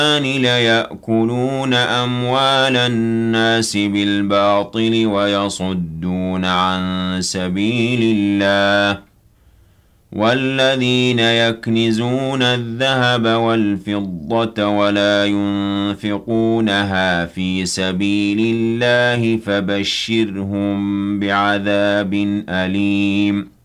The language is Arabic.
ليأكلون أموال الناس بالباطل ويصدون عن سبيل الله والذين يكنزون الذهب والفضة ولا ينفقونها في سبيل الله فبشرهم بعذاب أليم